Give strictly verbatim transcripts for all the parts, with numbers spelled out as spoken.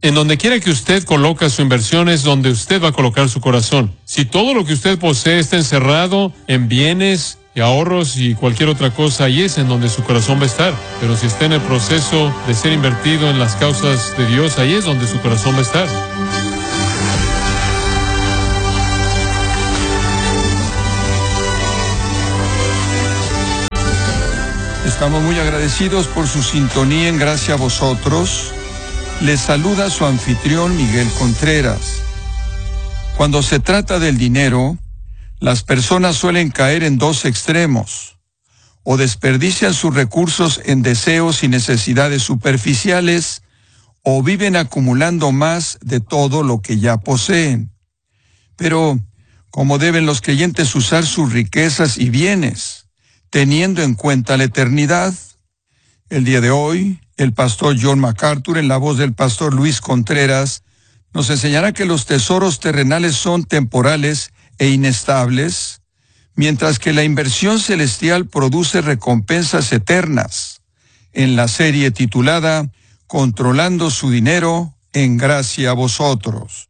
En donde quiera que usted coloca su inversión es donde usted va a colocar su corazón. Si todo lo que usted posee está encerrado en bienes y ahorros y cualquier otra cosa, ahí es en donde su corazón va a estar. Pero si está en el proceso de ser invertido en las causas de Dios, ahí es donde su corazón va a estar. Estamos muy agradecidos por su sintonía en Gracia a Vosotros. Les saluda su anfitrión Miguel Contreras. Cuando se trata del dinero, las personas suelen caer en dos extremos. O desperdician sus recursos en deseos y necesidades superficiales, o viven acumulando más de todo lo que ya poseen. Pero, ¿cómo deben los creyentes usar sus riquezas y bienes, teniendo en cuenta la eternidad? El día de hoy, el pastor John MacArthur, en la voz del pastor Luis Contreras, nos enseñará que los tesoros terrenales son temporales e inestables, mientras que la inversión celestial produce recompensas eternas, en la serie titulada Controlando su dinero en gracia a vosotros.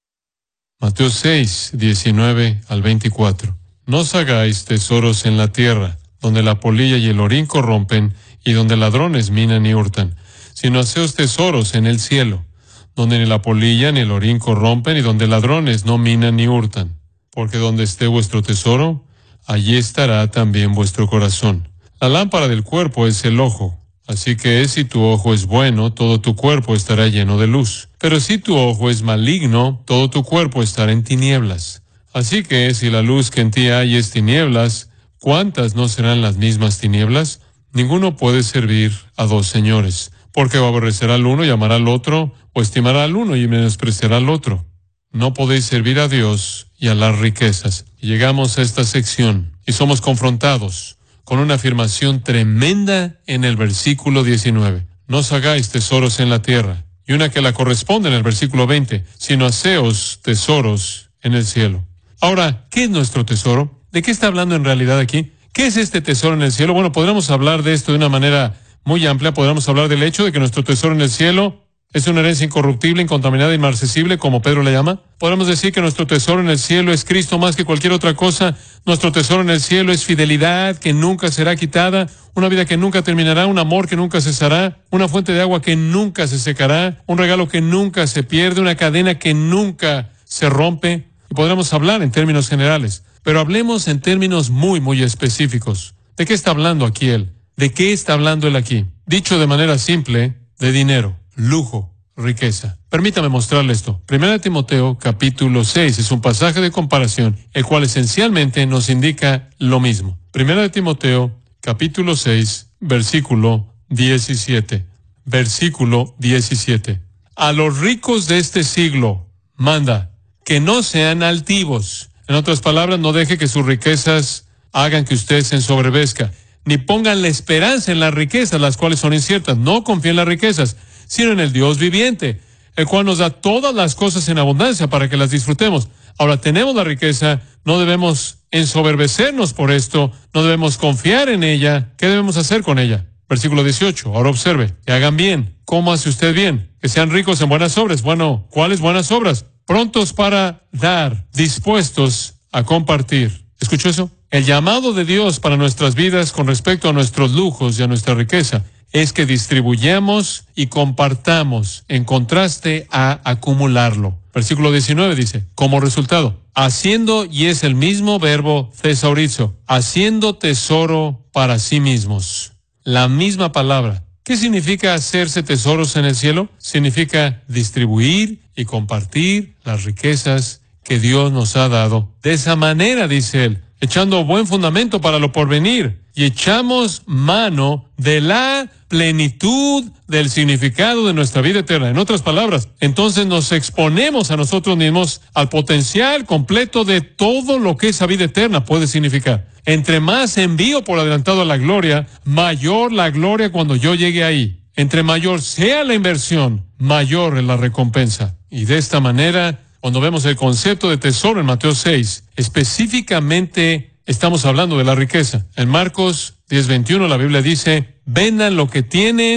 Mateo seis, diecinueve al veinticuatro. No os hagáis tesoros en la tierra, donde la polilla y el orín corrompen, y donde ladrones minan y hurtan, sino haceos tesoros en el cielo, donde ni la polilla ni el orín corrompen, y donde ladrones no minan ni hurtan. Porque donde esté vuestro tesoro, allí estará también vuestro corazón. La lámpara del cuerpo es el ojo, así que si tu ojo es bueno, todo tu cuerpo estará lleno de luz. Pero si tu ojo es maligno, todo tu cuerpo estará en tinieblas. Así que si la luz que en ti hay es tinieblas, ¿cuántas no serán las mismas tinieblas? Ninguno puede servir a dos señores, porque o aborrecerá al uno y amará al otro, o estimará al uno y menospreciará al otro. No podéis servir a Dios y a las riquezas. Y llegamos a esta sección y somos confrontados con una afirmación tremenda en el versículo diecinueve. No os hagáis tesoros en la tierra. Y una que la corresponde en el versículo veinte, sino haceos tesoros en el cielo. Ahora, ¿qué es nuestro tesoro? ¿De qué está hablando en realidad aquí? ¿Qué es este tesoro en el cielo? Bueno, podríamos hablar de esto de una manera muy amplia. Podríamos hablar del hecho de que nuestro tesoro en el cielo es una herencia incorruptible, incontaminada, inmarcesible, como Pedro le llama. Podemos decir que nuestro tesoro en el cielo es Cristo más que cualquier otra cosa. Nuestro tesoro en el cielo es fidelidad que nunca será quitada, una vida que nunca terminará, un amor que nunca cesará, una fuente de agua que nunca se secará, un regalo que nunca se pierde, una cadena que nunca se rompe. Y podríamos hablar en términos generales, pero hablemos en términos muy, muy específicos. ¿De qué está hablando aquí él? ¿De qué está hablando él aquí? Dicho de manera simple, de dinero, lujo, riqueza. Permítame mostrarle esto. Primera de Timoteo, capítulo seis, es un pasaje de comparación, el cual esencialmente nos indica lo mismo. Primera de Timoteo, capítulo seis, versículo diecisiete. Versículo diecisiete. A los ricos de este siglo, manda, que no sean altivos. En otras palabras, no deje que sus riquezas hagan que usted se ensoberbezca, ni pongan la esperanza en las riquezas, las cuales son inciertas. No confíe en las riquezas, sino en el Dios viviente, el cual nos da todas las cosas en abundancia para que las disfrutemos. Ahora, tenemos la riqueza, no debemos ensoberbecernos por esto, no debemos confiar en ella. ¿Qué debemos hacer con ella? Versículo dieciocho, ahora observe, que hagan bien. ¿Cómo hace usted bien? Que sean ricos en buenas obras. Bueno, ¿cuáles buenas obras? Prontos para dar, dispuestos a compartir. ¿Escuchó eso? El llamado de Dios para nuestras vidas con respecto a nuestros lujos y a nuestra riqueza es que distribuyamos y compartamos en contraste a acumularlo. Versículo diecinueve dice, como resultado, haciendo, y es el mismo verbo thesaurizo, haciendo tesoro para sí mismos. La misma palabra. ¿Qué significa hacerse tesoros en el cielo? Significa distribuir y compartir las riquezas que Dios nos ha dado. De esa manera, dice él, echando buen fundamento para lo porvenir, y echamos mano de la plenitud del significado de nuestra vida eterna. En otras palabras, entonces nos exponemos a nosotros mismos al potencial completo de todo lo que esa vida eterna puede significar. Entre más envío por adelantado a la gloria, mayor la gloria cuando yo llegue ahí. Entre mayor sea la inversión, mayor es la recompensa. Y de esta manera, cuando vemos el concepto de tesoro en Mateo seis, específicamente estamos hablando de la riqueza. En Marcos diez veintiuno la Biblia dice, vendan lo que tienen,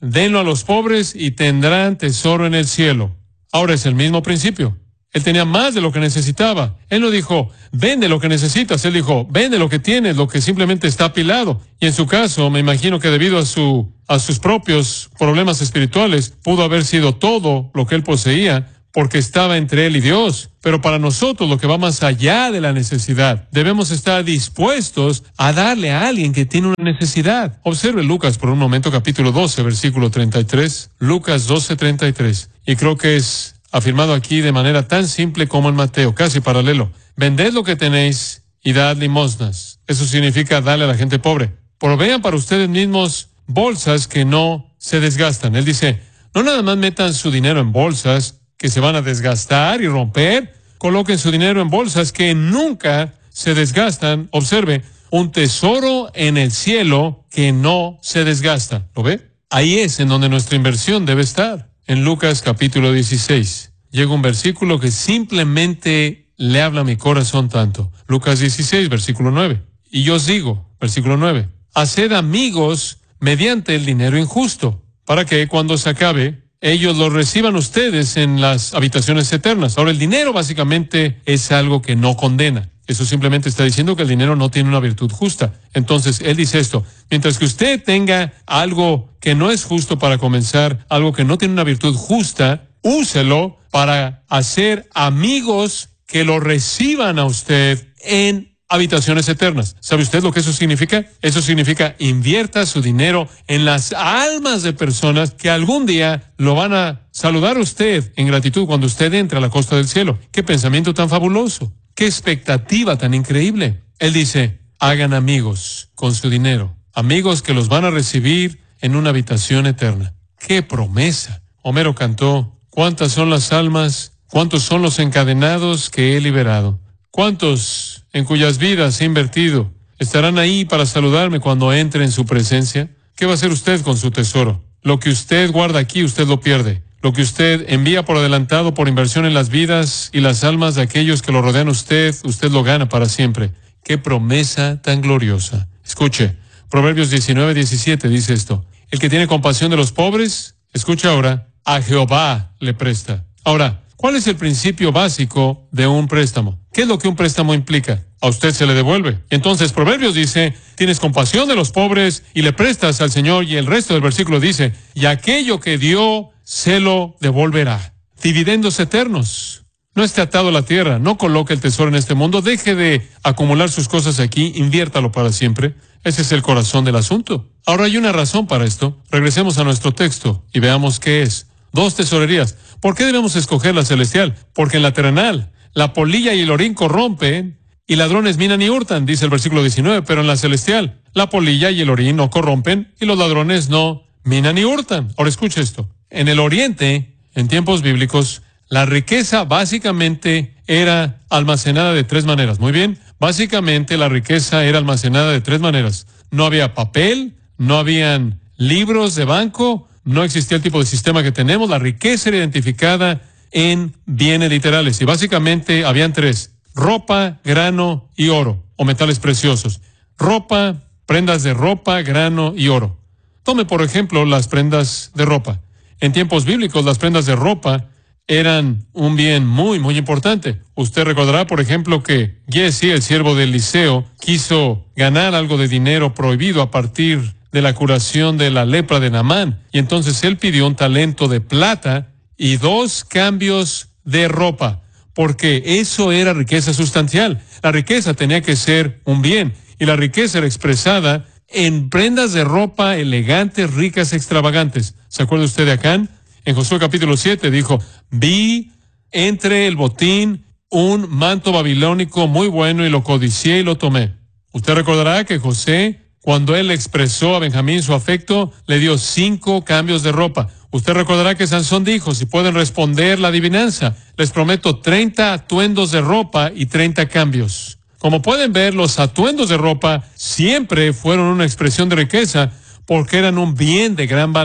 denlo a los pobres y tendrán tesoro en el cielo. Ahora es el mismo principio. Él tenía más de lo que necesitaba. Él no dijo, vende lo que necesitas. Él dijo, vende lo que tienes, lo que simplemente está apilado. Y en su caso, me imagino que debido a su, a sus propios problemas espirituales, pudo haber sido todo lo que él poseía, porque estaba entre él y Dios. Pero para nosotros, lo que va más allá de la necesidad, debemos estar dispuestos a darle a alguien que tiene una necesidad. Observe Lucas por un momento, capítulo doce, versículo treinta y tres. Lucas doce, treinta y tres. Y creo que es afirmado aquí de manera tan simple como en Mateo, casi paralelo. Vended lo que tenéis y dad limosnas. Eso significa darle a la gente pobre. Provean para ustedes mismos bolsas que no se desgastan. Él dice, no nada más metan su dinero en bolsas que se van a desgastar y romper. Coloquen su dinero en bolsas que nunca se desgastan. Observe, un tesoro en el cielo que no se desgasta. ¿Lo ve? Ahí es en donde nuestra inversión debe estar. En Lucas capítulo dieciséis, llega un versículo que simplemente le habla a mi corazón tanto. Lucas dieciséis, versículo nueve. Y yo os digo, versículo nueve, haced amigos mediante el dinero injusto, para que cuando se acabe, ellos lo reciban ustedes en las habitaciones eternas. Ahora, el dinero básicamente es algo que no condena. Eso simplemente está diciendo que el dinero no tiene una virtud justa. Entonces, él dice esto, mientras que usted tenga algo que no es justo para comenzar, algo que no tiene una virtud justa, úselo para hacer amigos que lo reciban a usted en habitaciones eternas. ¿Sabe usted lo que eso significa? Eso significa invierta su dinero en las almas de personas que algún día lo van a saludar a usted en gratitud cuando usted entre a la costa del cielo. ¡Qué pensamiento tan fabuloso! ¡Qué expectativa tan increíble! Él dice, hagan amigos con su dinero, amigos que los van a recibir en una habitación eterna. ¡Qué promesa! Homero cantó, ¿cuántas son las almas? ¿Cuántos son los encadenados que he liberado? ¿Cuántos en cuyas vidas he invertido estarán ahí para saludarme cuando entre en su presencia? ¿Qué va a hacer usted con su tesoro? Lo que usted guarda aquí, usted lo pierde. Lo que usted envía por adelantado por inversión en las vidas y las almas de aquellos que lo rodean a usted, usted lo gana para siempre. ¡Qué promesa tan gloriosa! Escuche, Proverbios diecinueve, diecisiete dice esto. El que tiene compasión de los pobres, escuche ahora, a Jehová le presta. Ahora, ¿cuál es el principio básico de un préstamo? ¿Qué es lo que un préstamo implica? A usted se le devuelve. Entonces, Proverbios dice, tienes compasión de los pobres y le prestas al Señor, y el resto del versículo dice, y aquello que dio se lo devolverá. Dividendos eternos. No esté atado a la tierra, no coloque el tesoro en este mundo, deje de acumular sus cosas aquí, inviértalo para siempre. Ese es el corazón del asunto. Ahora hay una razón para esto. Regresemos a nuestro texto y veamos qué es. Dos tesorerías. ¿Por qué debemos escoger la celestial? Porque en la terrenal, la polilla y el orín corrompen, y ladrones minan y hurtan, dice el versículo diecinueve, pero en la celestial, la polilla y el orín no corrompen, y los ladrones no minan y hurtan. Ahora escuche esto. En el oriente, en tiempos bíblicos, la riqueza básicamente era almacenada de tres maneras. Muy bien, básicamente la riqueza era almacenada de tres maneras. No había papel, no habían libros de banco, no existía el tipo de sistema que tenemos. La riqueza era identificada en bienes literales, y básicamente habían tres: ropa, grano y oro, o metales preciosos. Ropa, prendas de ropa, grano y oro. Tome, por ejemplo, las prendas de ropa. En tiempos bíblicos, las prendas de ropa eran un bien muy, muy importante. Usted recordará, por ejemplo, que Giezi, el siervo de Eliseo, quiso ganar algo de dinero prohibido a partir de la curación de la lepra de Naamán. Y entonces él pidió un talento de plata y dos cambios de ropa, porque eso era riqueza sustancial. La riqueza tenía que ser un bien, y la riqueza era expresada en prendas de ropa elegantes, ricas, extravagantes. ¿Se acuerda usted de Acán? En Josué capítulo siete dijo, vi entre el botín un manto babilónico muy bueno y lo codicié y lo tomé. Usted recordará que José, cuando él expresó a Benjamín su afecto, le dio cinco cambios de ropa. Usted recordará que Sansón dijo, si pueden responder la adivinanza, les prometo treinta atuendos de ropa y treinta cambios. Como pueden ver, los atuendos de ropa siempre fueron una expresión de riqueza, porque eran un bien de gran valor.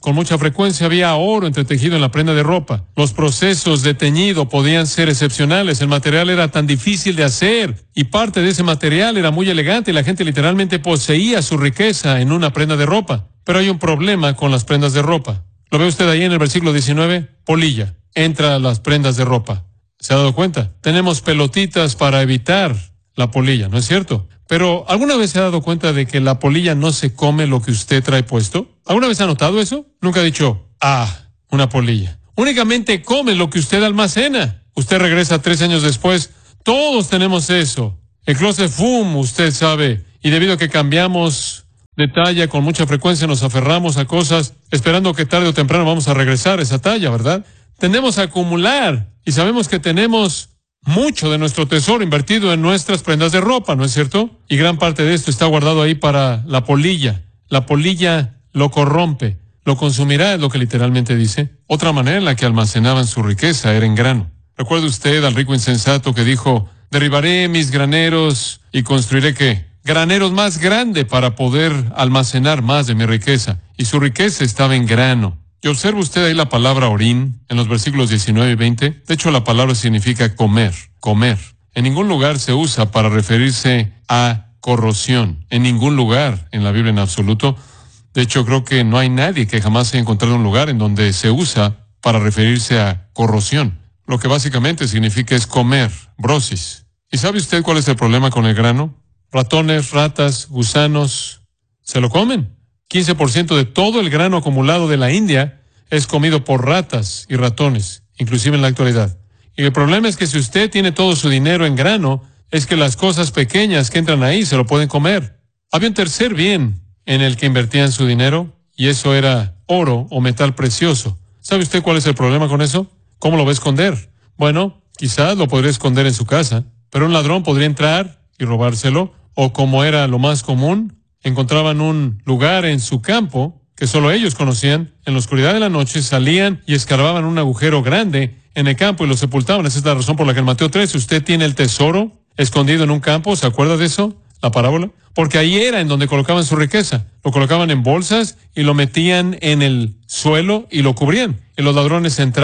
Con mucha frecuencia había oro entretejido en la prenda de ropa. Los procesos de teñido podían ser excepcionales. El material era tan difícil de hacer y parte de ese material era muy elegante y la gente literalmente poseía su riqueza en una prenda de ropa. Pero hay un problema con las prendas de ropa. ¿Lo ve usted ahí en el versículo diecinueve? Polilla. Entra a las prendas de ropa. ¿Se ha dado cuenta? Tenemos pelotitas para evitar la polilla, ¿no es cierto? Pero, ¿alguna vez se ha dado cuenta de que la polilla no se come lo que usted trae puesto? ¿Alguna vez ha notado eso? Nunca ha dicho, ah, una polilla. Únicamente come lo que usted almacena. Usted regresa tres años después. Todos tenemos eso. El closet fum, usted sabe. Y debido a que cambiamos de talla con mucha frecuencia, nos aferramos a cosas esperando que tarde o temprano vamos a regresar a esa talla, ¿verdad? Tendemos a acumular y sabemos que tenemos mucho de nuestro tesoro invertido en nuestras prendas de ropa, ¿no es cierto? Y gran parte de esto está guardado ahí para la polilla. La polilla lo corrompe, lo consumirá, es lo que literalmente dice. Otra manera en la que almacenaban su riqueza era en grano. ¿Recuerda usted al rico insensato que dijo, derribaré mis graneros y construiré qué? Graneros más grandes para poder almacenar más de mi riqueza. Y su riqueza estaba en grano. Y observa usted ahí la palabra orín en los versículos diecinueve y veinte. De hecho, la palabra significa comer, comer. En ningún lugar se usa para referirse a corrosión. En ningún lugar en la Biblia en absoluto. De hecho, creo que no hay nadie que jamás haya encontrado un lugar en donde se usa para referirse a corrosión. Lo que básicamente significa es comer, brosis. ¿Y sabe usted cuál es el problema con el grano? Ratones, ratas, gusanos, se lo comen. quince por ciento de todo el grano acumulado de la India es comido por ratas y ratones, inclusive en la actualidad. Y el problema es que si usted tiene todo su dinero en grano, es que las cosas pequeñas que entran ahí se lo pueden comer. Había un tercer bien en el que invertían su dinero, y eso era oro o metal precioso. ¿Sabe usted cuál es el problema con eso? ¿Cómo lo va a esconder? Bueno, quizás lo podría esconder en su casa, pero un ladrón podría entrar y robárselo, o como era lo más común, encontraban un lugar en su campo que solo ellos conocían. En la oscuridad de la noche salían y escarbaban un agujero grande en el campo y lo sepultaban. Esa es la razón por la que en Mateo tres usted tiene el tesoro escondido en un campo. ¿Se acuerda de eso? La parábola. Porque ahí era en donde colocaban su riqueza. Lo colocaban en bolsas y lo metían en el suelo y lo cubrían. Y los ladrones entraban